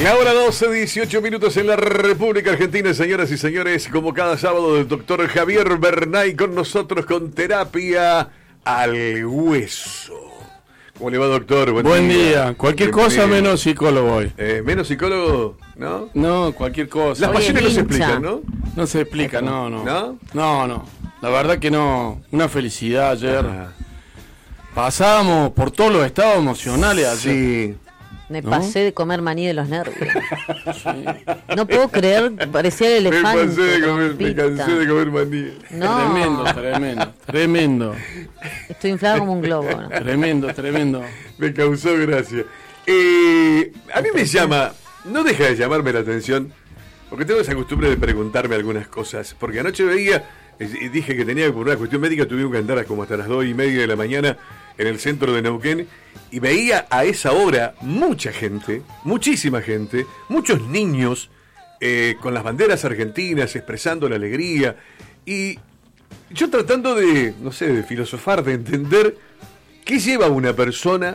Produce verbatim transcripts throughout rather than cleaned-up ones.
La hora doce, dieciocho minutos en la República Argentina, señoras y señores, como cada sábado, el doctor Javier Bernay con nosotros con terapia al hueso. ¿Cómo le va, doctor? Buen, Buen día. día. Cualquier Bienvenido. cosa menos psicólogo hoy. Eh, ¿Menos psicólogo? ¿No? No, cualquier cosa. Las Oye, pasiones no se explican, ¿no? No se explica, no, no. ¿No? No, no. La verdad que no. Una felicidad ayer. Ajá. Pasábamos por todos los estados emocionales ayer. Sí. Me ¿No? pasé de comer maní de los nervios. Sí. No puedo creer, parecía el elefante. Me pasé de comer, me cansé de comer maní. No. Tremendo, tremendo, tremendo. Estoy inflado como un globo, ¿no? Tremendo, tremendo. Me causó gracia. Eh, a mí me llama, no deja de llamarme la atención, porque tengo esa costumbre de preguntarme algunas cosas. Porque anoche veía, y dije que tenía por una cuestión médica, tuvimos que andar como hasta las dos y media de la mañana en el centro de Neuquén, y veía a esa hora mucha gente, muchísima gente, muchos niños eh, con las banderas argentinas expresando la alegría, y yo tratando de, no sé, de filosofar, de entender qué lleva a una persona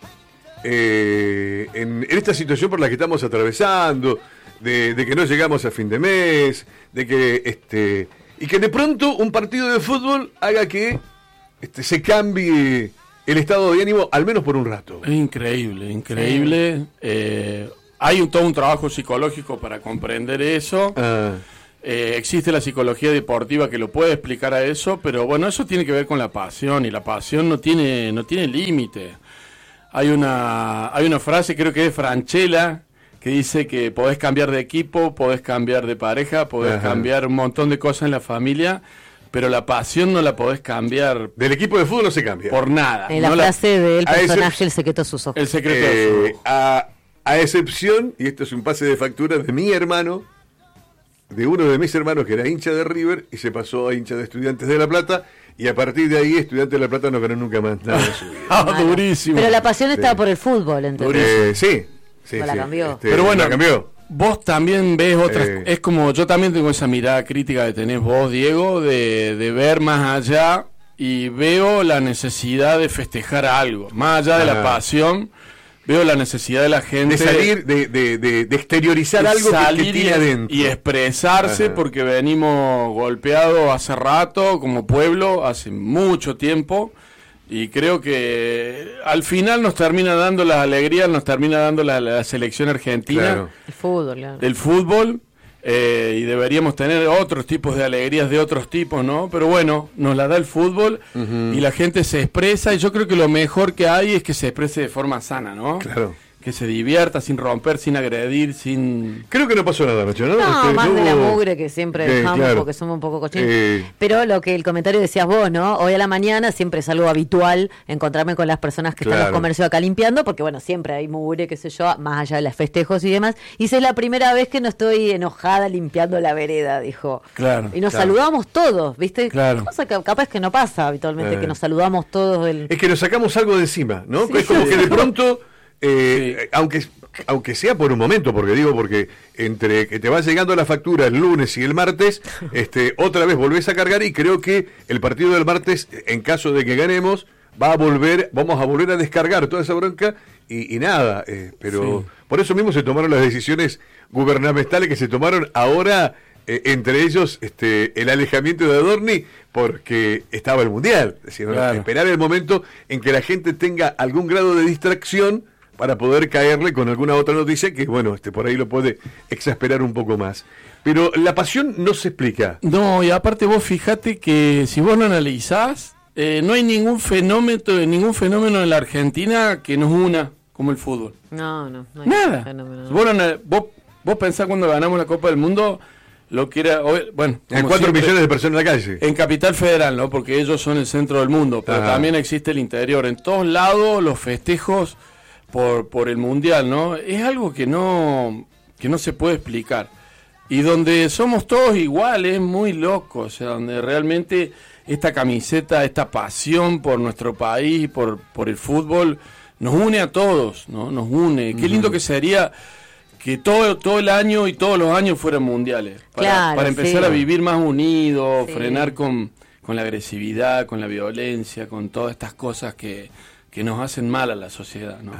eh, en, en esta situación por la que estamos atravesando, de, de que no llegamos a fin de mes, de que este y que de pronto un partido de fútbol haga que este, se cambie el estado de ánimo, al menos por un rato. Es increíble, increíble. Sí. Eh, hay un, todo un trabajo psicológico para comprender eso. Ah. Eh, existe la psicología deportiva que lo puede explicar a eso, pero bueno, eso tiene que ver con la pasión, y la pasión no tiene, no tiene límite. Hay una, hay una frase, creo que es Franchella, que dice que podés cambiar de equipo, podés cambiar de pareja, podés Ajá. cambiar un montón de cosas en la familia, pero la pasión no la podés cambiar. Del equipo de fútbol no se cambia. Por nada. En la no frase la... del personaje, el secreto de sus ojos. El secreto eh, de sus ojos. A, a excepción, y esto es un pase de factura, de mi hermano, de uno de mis hermanos que era hincha de River y se pasó a hincha de Estudiantes de La Plata, y a partir de ahí Estudiantes de La Plata no ganó nunca más nada en su vida. Ah, durísimo. Pero la pasión estaba sí. por el fútbol, entonces. Eh, sí, sí, no la sí. cambió. Este, Pero bueno, la cambió. Vos también ves otras, eh. es como yo también tengo esa mirada crítica que tenés vos, Diego, de, de ver más allá, y veo la necesidad de festejar algo, más allá de ah. la pasión. Veo la necesidad de la gente de salir, de, de, de, de exteriorizar de algo que, que tiene y, adentro y expresarse. Ajá. Porque venimos golpeados hace rato como pueblo, hace mucho tiempo, y creo que al final nos termina dando las alegrías, nos termina dando la, la selección argentina, claro. el fútbol, claro. el fútbol. Eh, y deberíamos tener otros tipos de alegrías de otros tipos, ¿no? Pero bueno, nos la da el fútbol, uh-huh. y la gente se expresa, y yo creo que lo mejor que hay es que se exprese de forma sana, ¿no? Claro. Que se divierta sin romper, sin agredir, sin... Creo que no pasó nada, Nacho, ¿no? No, este, más no de hubo... la mugre que siempre eh, dejamos claro. porque somos un poco cochinos. Eh... Pero lo que el comentario decías vos, ¿no? Hoy a la mañana siempre es algo habitual encontrarme con las personas que claro. están en los comercios acá limpiando, porque bueno, siempre hay mugre, qué sé yo, más allá de los festejos y demás. Y esa es la primera vez que no estoy enojada limpiando la vereda, dijo. Claro. Y nos claro. saludamos todos, ¿viste? Claro. Cosa que capaz que no pasa habitualmente, eh. que nos saludamos todos. Del... Es que nos sacamos algo de encima, ¿no? Sí. Es como que de pronto, eh, sí. aunque... aunque sea por un momento, porque digo, porque entre que te va llegando la factura el lunes y el martes, este, otra vez volvés a cargar, y creo que el partido del martes, en caso de que ganemos, va a volver, vamos a volver a descargar toda esa bronca, y, y nada, eh, pero sí. por eso mismo se tomaron las decisiones gubernamentales que se tomaron ahora, eh, entre ellos este, el alejamiento de Adorni, porque estaba el Mundial, es decir, claro. esperar el momento en que la gente tenga algún grado de distracción para poder caerle con alguna otra noticia que, bueno, este por ahí lo puede exasperar un poco más. Pero la pasión no se explica. No, y aparte vos fíjate que si vos lo analizás, eh, no hay ningún fenómeno, ningún fenómeno en la Argentina que nos una como el fútbol. No, no. no hay Nada. Fenómeno, no. Vos, vos, vos pensás cuando ganamos la Copa del Mundo, lo que era, bueno... Hay cuatro siempre, millones de personas en la calle. En Capital Federal, ¿no? Porque ellos son el centro del mundo, pero Ajá. también existe el interior. En todos lados los festejos... Por, por el Mundial, ¿no? Es algo que no que no se puede explicar. Y donde somos todos iguales, muy locos, o sea, donde realmente esta camiseta, esta pasión por nuestro país, por, por el fútbol, nos une a todos, ¿no? Nos une. Uh-huh. Qué lindo que sería que todo todo el año y todos los años fueran mundiales. Para, claro, para empezar sí. a vivir más unidos, sí. frenar con, con la agresividad, con la violencia, con todas estas cosas que, que nos hacen mal a la sociedad, ¿no?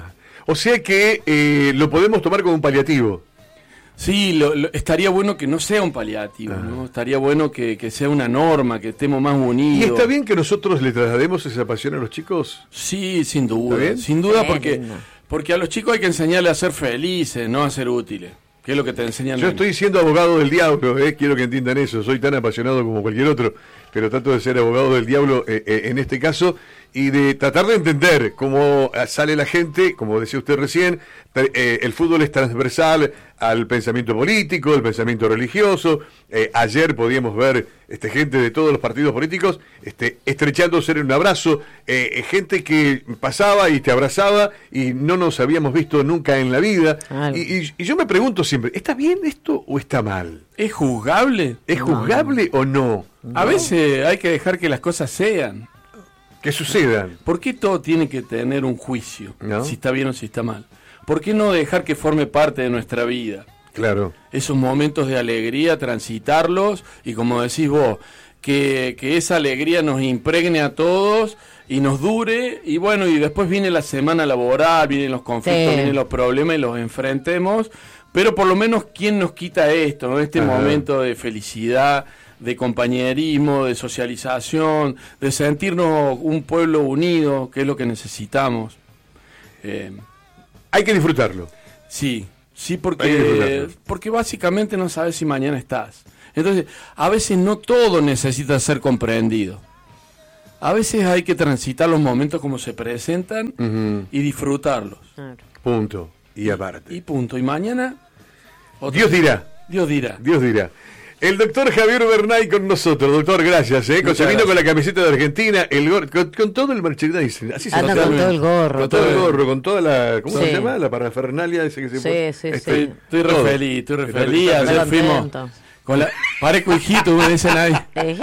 O sea que eh, lo podemos tomar como un paliativo. Sí, lo, lo, estaría bueno que no sea un paliativo, ah. ¿no? Estaría bueno que, que sea una norma, que estemos más unidos. ¿Y está bien que nosotros le traslademos esa pasión a los chicos? Sí, sin duda. Sin duda porque, porque a los chicos hay que enseñarles a ser felices, no a ser útiles. ¿Qué es lo que te enseñan? Yo estoy siendo abogado del diablo, eh, quiero que entiendan eso. Soy tan apasionado como cualquier otro, pero trato de ser abogado del diablo eh, eh, en este caso y de tratar de entender cómo sale la gente, como decía usted recién. Eh, el fútbol es transversal al pensamiento político, al pensamiento religioso. Eh, ayer podíamos ver este, gente de todos los partidos políticos este, estrechándose en un abrazo, eh, gente que pasaba y te abrazaba y no nos habíamos visto nunca en la vida. Y, y, y yo me pregunto siempre, ¿está bien esto o está mal? ¿Es juzgable? ¿Es juzgable no. o no? no? A veces hay que dejar que las cosas sean. Que sucedan. ¿Por qué todo tiene que tener un juicio? ¿No? Si está bien o si está mal. ¿Por qué no dejar que forme parte de nuestra vida? Claro. Esos momentos de alegría, transitarlos y como decís vos, que, que esa alegría nos impregne a todos y nos dure y bueno, y después viene la semana laboral, vienen los conflictos, sí. vienen los problemas y los enfrentemos, pero por lo menos ¿quién nos quita esto, ¿no? Este Ajá. momento de felicidad, de compañerismo, de socialización, de sentirnos un pueblo unido, que es lo que necesitamos. Eh, Hay que disfrutarlo. Sí, sí, porque, porque básicamente no sabes si mañana estás. Entonces, a veces no todo necesita ser comprendido. A veces hay que transitar los momentos como se presentan uh-huh. y disfrutarlos. Punto. Y aparte. Y punto. Y mañana... Dios dirá. Dios dirá. Dios dirá. El doctor Javier Bernay con nosotros. Doctor, gracias. ¿eh? Con, vino con la camiseta de Argentina, el gorro, con, con todo el merchandising. Así se Anda con todo el gorro. Con todo el gorro, con toda la... ¿Cómo sí. se llama? La parafernalia. Ese que se sí, puede, sí, este, sí. Estoy re feliz, estoy re feliz. Ayer fuimos... Con la, parezco hijito, me dicen ahí.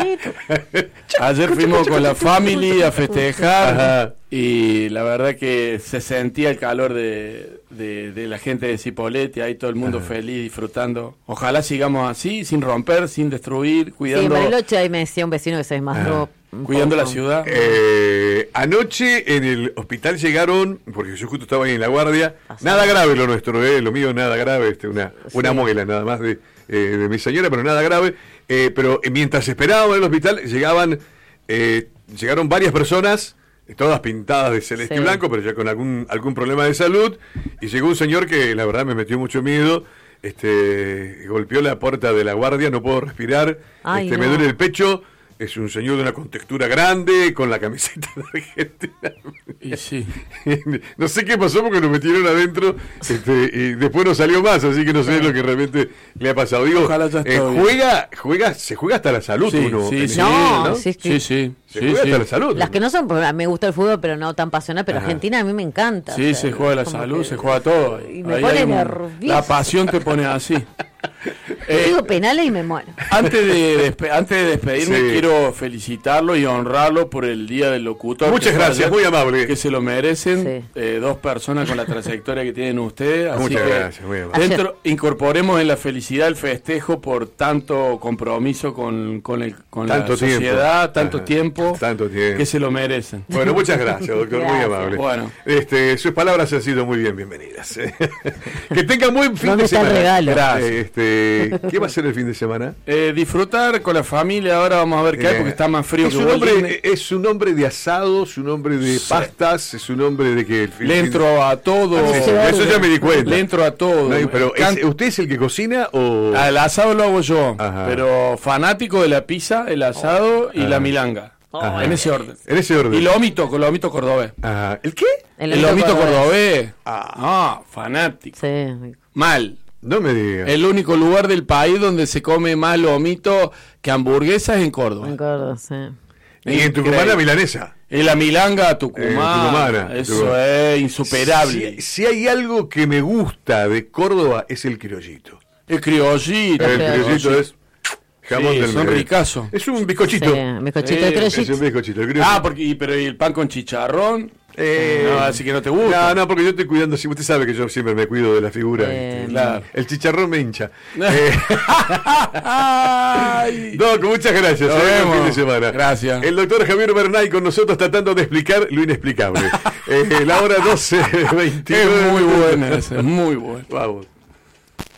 Ayer fuimos con la family a festejar. Ajá. Y la verdad que se sentía el calor de, de, de la gente de Cipolletti, ahí todo el mundo Ajá. feliz, disfrutando. Ojalá sigamos así, sin romper, sin destruir, cuidando. Sí, en Bariloche ahí me decía un vecino que se desmadró. Cuidando poco. La ciudad. Eh, anoche en el hospital llegaron, porque yo justo estaba ahí en la guardia, Pasó. nada grave lo nuestro, eh, lo mío nada grave, este, una, sí. una muela nada más de... Eh, de mi señora, pero nada grave. Eh, pero eh, mientras esperábamos en el hospital, llegaban eh, llegaron varias personas, todas pintadas de celeste sí. y blanco, pero ya con algún algún problema de salud. Y llegó un señor que la verdad me metió mucho miedo. Este, golpeó la puerta de la guardia, no puedo respirar. Ay, este, no. Me duele el pecho. Es un señor de una contextura grande, con la camiseta de Argentina. Y sí. No sé qué pasó porque nos metieron adentro este, y después no salió más, así que no sé lo que realmente le ha pasado. Digo, eh, juega, juega, se juega hasta la salud sí, uno. Sí, sí, no, ¿no? sí, sí, sí. Se sí, juega sí. hasta la salud. Las que no son, me gusta el fútbol, pero no tan pasional, pero Ajá. Argentina a mí me encanta. Sí, o sea, se juega la salud, que... se juega todo. Y me Ahí pone nervioso. La pasión te pone así. Eh, digo penales y me muero. Antes de, despe- antes de despedirme, sí. quiero felicitarlo y honrarlo por el Día del Locutor. Muchas gracias, ayer, muy amable. Que se lo merecen, sí. eh, dos personas con la trayectoria que tienen ustedes. Así Muchas que gracias, muy amable. Dentro, incorporemos en la felicidad el festejo por tanto compromiso con, con, el, con tanto la sociedad, tiempo. tanto Ajá. tiempo, tanto tiempo, que se lo merecen. Bueno, muchas gracias, doctor, gracias. muy amable. Bueno. Este, sus palabras han sido muy bien bienvenidas. Que tengan buen fin ¿Dónde de está semana. el regalo? Gracias. Este, ¿qué va a ser el fin de semana? Eh, disfrutar con la familia, ahora vamos a ver qué hay, porque está más frío es que un hombre, Disney. Es un hombre de asados, un hombre de sí. pastas, es un hombre de que... El Le entro a todo. Ah, sí, eso ya me di cuenta. Le entro a todo. No, pero es, ¿usted es el que cocina o...? El asado lo hago yo, Ajá. pero fanático de la pizza, el asado oh. y Ajá. la milanga. Ajá. En ese orden. En ese orden. Y lo omito, con lo omito cordobés. Ajá. ¿El qué? El, el omito cordobés. cordobés. Ah. ah, fanático. Sí. Mal. No me digas. El único lugar del país donde se come más lomito que hamburguesas es en Córdoba. En Córdoba, sí. Y en Tucumán la milanesa. En la milanga tucumana. Eh, tucumana eso Tucumán. Es insuperable. Si, si hay algo que me gusta de Córdoba es el criollito. El criollito. El criollito es jamón sí, del son medio. ricazos. Es un bizcochito. Sí, bizcochito sí, de criollito. Es un bizcochito. El ah, porque y, pero ¿y el pan con chicharrón? Eh, no, así que no te gusta. No, no, porque yo estoy cuidando, si usted sabe que yo siempre me cuido de la figura. Eh, este, claro. El chicharrón me hincha. eh, Doc, muchas gracias. Nos eh, buen vemos. fin de semana. Gracias. El doctor Javier Bernay con nosotros tratando de explicar lo inexplicable. eh, la hora doce veintinueve. Es muy buena, esa, es muy buena. Vamos.